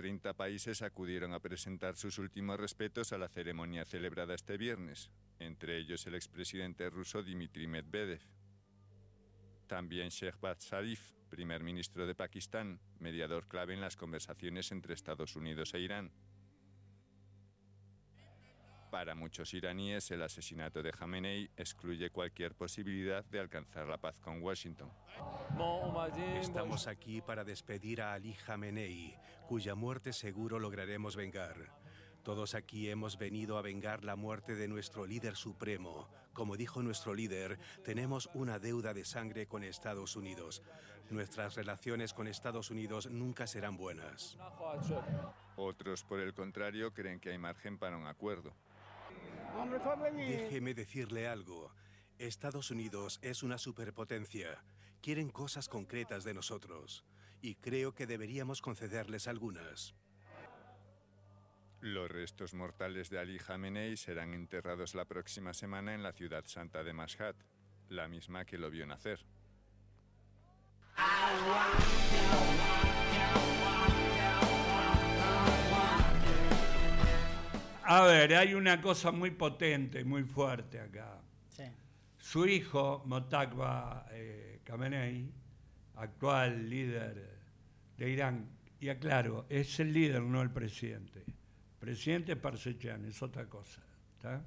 30 países acudieron a presentar sus últimos respetos a la ceremonia celebrada este viernes, entre ellos el expresidente ruso Dmitry Medvedev. También Shehbaz Sharif, primer ministro de Pakistán, mediador clave en las conversaciones entre Estados Unidos e Irán. Para muchos iraníes, el asesinato de Jamenei excluye cualquier posibilidad de alcanzar la paz con Washington. Estamos aquí para despedir a Ali Jamenei, cuya muerte seguro lograremos vengar. Todos aquí hemos venido a vengar la muerte de nuestro líder supremo. Como dijo nuestro líder, tenemos una deuda de sangre con Estados Unidos. Nuestras relaciones con Estados Unidos nunca serán buenas. Otros, por el contrario, creen que hay margen para un acuerdo. Déjeme decirle algo. Estados Unidos es una superpotencia. Quieren cosas concretas de nosotros. Y creo que deberíamos concederles algunas. Los restos mortales de Ali Jamenei serán enterrados la próxima semana en la ciudad santa de Mashhad, la misma que lo vio nacer. A ver, hay una cosa muy potente, muy fuerte acá. Sí. Su hijo, Motakba Khamenei, actual líder de Irán, y aclaro, es el líder, no el presidente. Presidente Pezeshkian es otra cosa. ¿Está?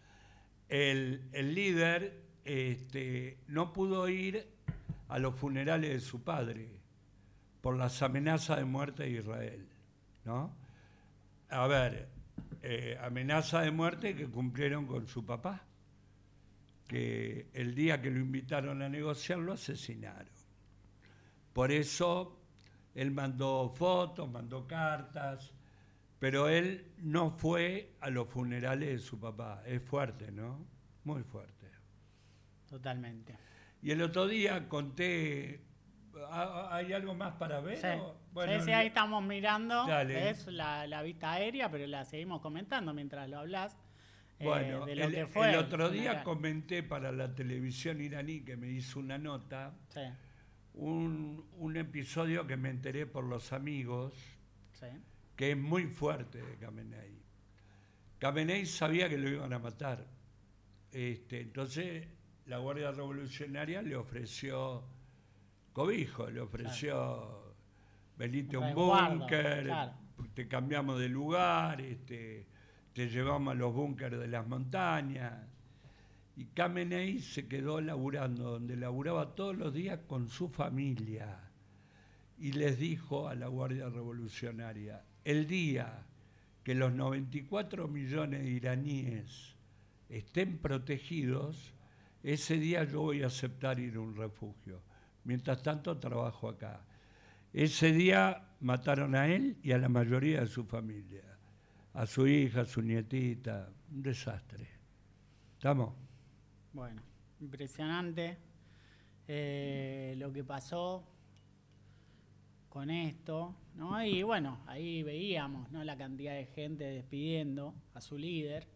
El líder no pudo ir a los funerales de su padre por las amenazas de muerte de Israel, ¿no? A ver, amenaza de muerte que cumplieron con su papá, que el día que lo invitaron a negociar lo asesinaron. Por eso él mandó fotos, mandó cartas, pero él no fue a los funerales de su papá. Es fuerte, ¿no? Muy fuerte. Totalmente. Y el otro día conté... ¿Hay algo más para ver? Sí, Bueno, sí, ahí estamos mirando. Dale. Es la vista aérea, pero la seguimos comentando mientras lo hablas. Bueno, De lo que fue el otro día funeral. comenté para la televisión iraní, que me hizo una nota, Sí, un episodio que me enteré por los amigos, sí. que es muy fuerte de Khamenei. Khamenei sabía que lo iban a matar. Entonces la Guardia Revolucionaria le ofreció cobijo, le ofreció venite a un Resguardo, búnker, claro. te cambiamos de lugar, te llevamos a los búnkers de las montañas. Y Khamenei se quedó laburando, donde laburaba todos los días con su familia. Y les dijo a la Guardia Revolucionaria, el día que los 94 millones de iraníes estén protegidos, ese día yo voy a aceptar ir a un refugio. Mientras tanto trabajo acá. Ese día mataron a él y a la mayoría de su familia. A su hija, a su nietita. Un desastre. ¿Estamos? Bueno, impresionante lo que pasó con esto, ¿no? Y bueno, ahí veíamos, ¿no?, la cantidad de gente despidiendo a su líder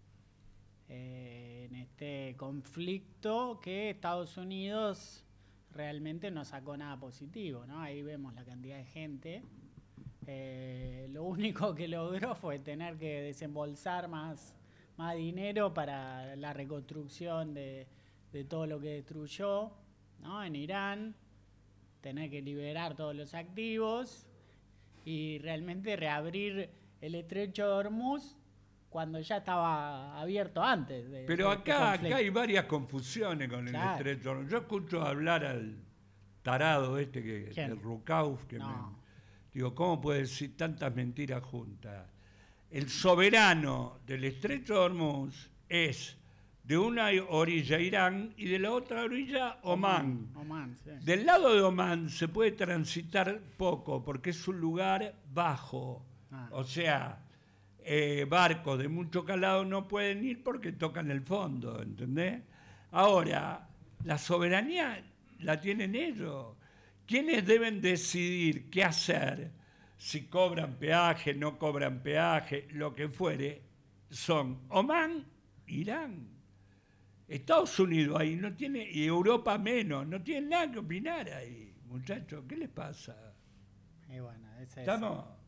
en este conflicto que Estados Unidos realmente no sacó nada positivo, ¿no? Ahí vemos la cantidad de gente. Lo único que logró fue tener que desembolsar más dinero para la reconstrucción de todo lo que destruyó, ¿no?, en Irán, tener que liberar todos los activos y realmente reabrir el estrecho de Hormuz cuando ya estaba abierto antes. Pero acá hay varias confusiones con el Claro. estrecho. Yo escucho hablar al tarado que ¿Quién? el Rukauf, que No. digo, ¿cómo puede decir tantas mentiras juntas? El soberano del estrecho de Hormuz es de una orilla Irán y de la otra orilla Omán. Omán, sí. Del lado de Omán se puede transitar poco porque es un lugar bajo. Ah. O sea, barcos de mucho calado no pueden ir porque tocan el fondo, ¿entendés? Ahora, la soberanía la tienen ellos. ¿Quiénes deben decidir qué hacer? Si cobran peaje, no cobran peaje, lo que fuere, son Omán, Irán. Estados Unidos ahí no tiene, y Europa menos, no tiene nada que opinar ahí, muchachos. ¿Qué les pasa? Y bueno, ese es ¿Estamos?